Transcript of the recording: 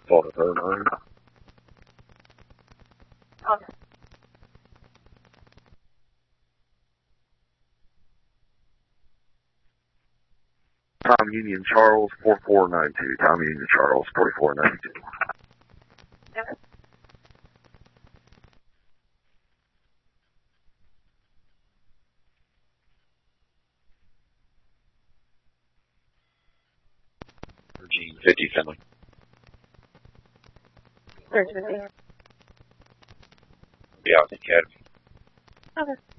Thought of her name. Okay. Tom Union Charles, 4492. Tom Union Charles, 4492. Okay. Virgin 50 Finley. Virgin 50. Yeah, Academy. Okay.